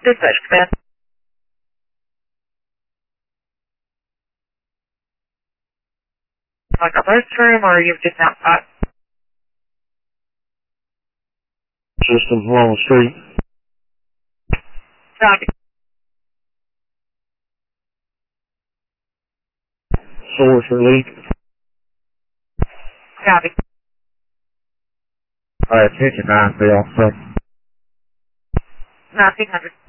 Dispatch command. Like a first room, or you've just not got Systems along the street. copy. Source or leak. Copy. Alright, 59 be off. 1900.